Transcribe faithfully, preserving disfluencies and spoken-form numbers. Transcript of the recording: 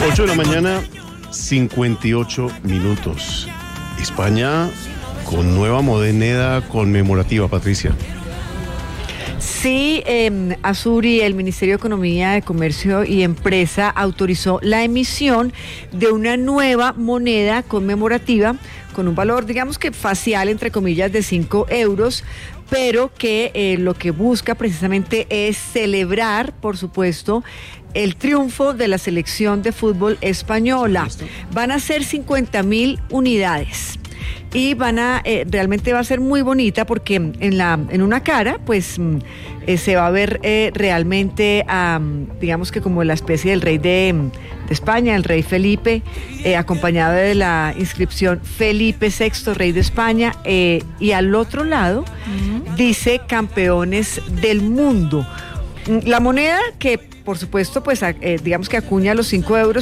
ocho de la mañana, cincuenta y ocho minutos. España con nueva moneda conmemorativa, Patricia. Sí, eh, Azuri, el Ministerio de Economía, de Comercio y Empresa autorizó la emisión de una nueva moneda conmemorativa con un valor, digamos que facial, entre comillas, de cinco euros, pero que eh, lo que busca precisamente es celebrar, por supuesto, el triunfo de la selección de fútbol española. Van a ser cincuenta mil unidades. Y van a, eh, realmente va a ser muy bonita porque en la en una cara, pues, eh, se va a ver eh, realmente, um, digamos que como la especie del rey de, de España, el rey Felipe, eh, acompañado de la inscripción Felipe sexto, rey de España, eh, y al otro lado uh-huh. dice campeones del mundo. La moneda que, por supuesto, pues, eh, digamos que acuña los cinco euros,